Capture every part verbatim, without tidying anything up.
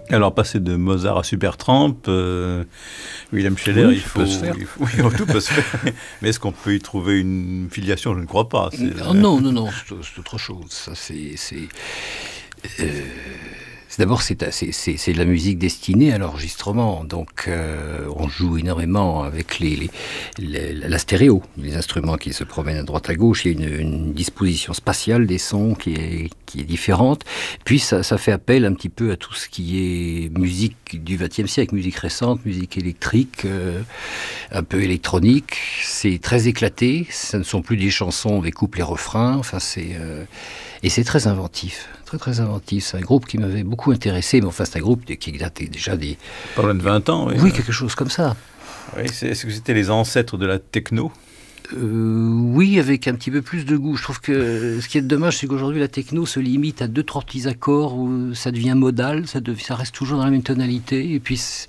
Alors, passer de Mozart à Supertramp, euh, William Scheller, Oui, il ça faut... peut se faire. il faut- oui, tout peut se faire. Mais est-ce qu'on peut y trouver une filiation? Je ne crois pas. C'est, Oh, non, non, non, c'est, c'est autre chose. Ça, c'est, c'est, euh, c'est- d'abord, c'est, c'est, c'est, c'est de la musique destinée à l'enregistrement. Donc, euh, on joue énormément avec les, les, les- la stéréo, les instruments qui se promènent à droite à gauche. Il y a une, une disposition spatiale des sons qui est, qui est différente. Puis, ça, ça fait appel un petit peu à tout ce qui est musique du vingtième siècle, musique récente, musique électrique, euh, un peu électronique. C'est très éclaté. Ce ne sont plus des chansons avec couples et refrains. Enfin, c'est... Euh, Et c'est très inventif, très très inventif. C'est un groupe qui m'avait beaucoup intéressé, mais enfin c'est un groupe qui datait déjà des... pas loin de vingt ans. Oui, Oui, quelque chose comme ça. oui c'est, est-ce que c'était les ancêtres de la techno? Euh, oui, avec un petit peu plus de goût. Je trouve que ce qui est dommage, c'est qu'aujourd'hui la techno se limite à deux, trois petits accords où ça devient modal, ça, dev- ça reste toujours dans la même tonalité. Et puis... c'est-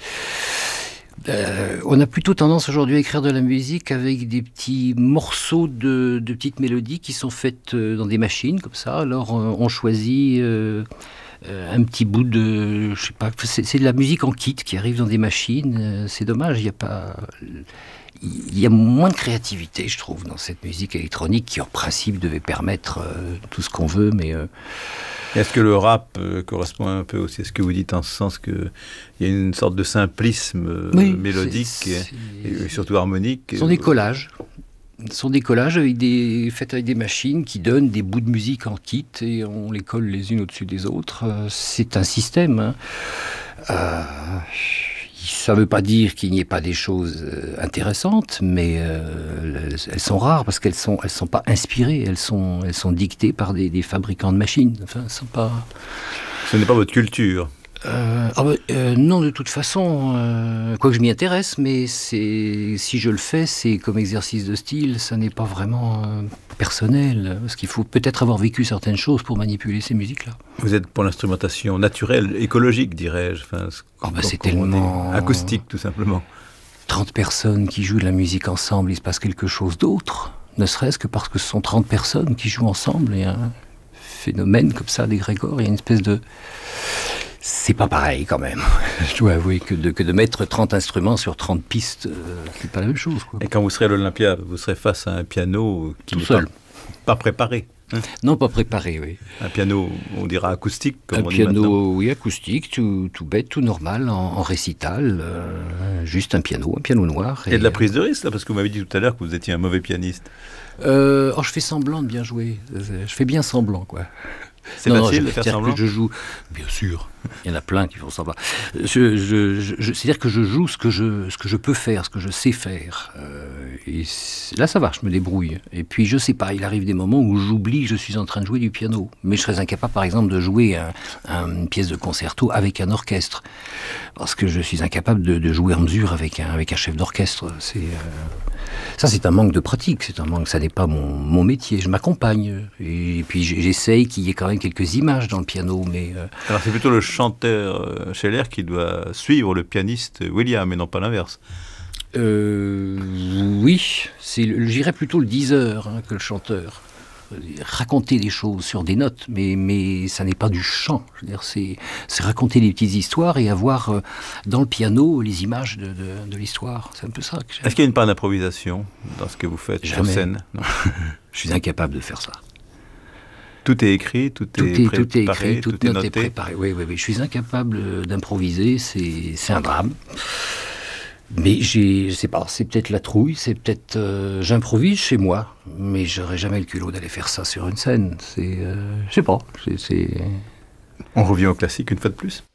Euh, on a plutôt tendance aujourd'hui à écrire de la musique avec des petits morceaux de, de petites mélodies qui sont faites euh, dans des machines comme ça. Alors euh, on choisit euh, euh, un petit bout de, je sais pas, c'est, c'est de la musique en kit qui arrive dans des machines. Euh, c'est dommage, il y a pas, il y a moins de créativité, je trouve, dans cette musique électronique qui en principe devait permettre euh, tout ce qu'on veut, mais euh, Est-ce que le rap euh, correspond un peu aussi à ce que vous dites, en ce sens qu'il y a une sorte de simplisme euh, oui, mélodique c'est- et, c'est- et surtout harmonique? Ce sont des collages. Ce sont des collages avec des, faits avec des machines qui donnent des bouts de musique en kit et on les colle les unes au-dessus des autres. Euh, C'est un système. Hein. Euh, ça ne veut pas dire qu'il n'y ait pas des choses euh, intéressantes, mais euh, elles, elles sont rares parce qu'elles ne sont, elles sont pas inspirées, elles sont, elles sont dictées par des, des fabricants de machines. Enfin, elles sont pas... Ce n'est pas votre culture. Euh, ah bah, euh, non, de toute façon, euh, quoique je m'y intéresse, mais c'est, si je le fais, c'est comme exercice de style, ça n'est pas vraiment euh, personnel, parce qu'il faut peut-être avoir vécu certaines choses pour manipuler ces musiques-là. Vous êtes pour l'instrumentation naturelle, écologique, dirais-je. Enfin, ce- Oh bah, c'est comment on dit, tellement... acoustique, tout simplement. trente personnes qui jouent de la musique ensemble, il se passe quelque chose d'autre, ne serait-ce que parce que ce sont trente personnes qui jouent ensemble, il y a un phénomène comme ça, d'égrégore, il y a une espèce de... C'est pas pareil quand même. Je dois avouer que de, que de mettre trente instruments sur trente pistes, euh, c'est pas la même chose, quoi. Et quand vous serez à l'Olympia, vous serez face à un piano qui Tout n'est seul. Pas, pas préparé. Hein, Non, pas préparé, oui. un piano, on dira acoustique, comme Un on dit maintenant. piano, oui, acoustique, tout, tout bête, tout normal, en, en récital. euh, juste un piano, un piano noir. Il y a de la prise de risque, là, parce que vous m'avez dit tout à l'heure que vous étiez un mauvais pianiste. Euh, oh, je fais semblant de bien jouer. Je fais bien semblant, quoi. C'est Non, non, facile je- de faire c'est-à-dire semblant que je joue, bien sûr. Il y en a plein qui font semblant. Je, je, je, je- c'est-à-dire que je joue ce que je, ce que je peux faire, ce que je sais faire. Euh, et c'est- là, ça va, je me débrouille. Et puis, je sais pas, il arrive des moments où j'oublie que je suis en train de jouer du piano. Mais je serais incapable, par exemple, de jouer un- un- une pièce de concerto avec un orchestre. Parce que je suis incapable de, de jouer en mesure avec un, avec un chef d'orchestre. C'est, euh, ça, c'est un manque de pratique. C'est un manque, ça n'est pas mon, mon métier. Je m'accompagne. Et puis, j'- j'essaye qu'il y ait quand même quelques images dans le piano. Mais euh, Alors c'est plutôt le chanteur euh, Scheller qui doit suivre le pianiste William, et non pas l'inverse. euh, oui, c'est, le- j'irais plutôt le diseur hein, que le chanteur. Raconter des choses sur des notes, mais, mais ça n'est pas du chant. Je veux dire, c'est, c'est raconter des petites histoires et avoir euh, dans le piano les images de, de, de l'histoire. C'est un peu ça que j'aime. Est-ce qu'il y a une part d'improvisation dans ce que vous faites sur Jamais. scène? Non. Je suis incapable de faire ça. Tout est écrit, tout, Tout est, est, préparé, tout est écrit, toute tout est note est noté. préparée. Oui, oui, oui. Je suis incapable euh, d'improviser, c'est, c'est un drame. Mais j'ai, je sais pas, c'est peut-être la trouille, c'est peut-être... euh, j'improvise chez moi, mais j'aurais jamais le culot d'aller faire ça sur une scène. C'est... euh, je sais pas, c'est... c'est... On revient au classique une fois de plus.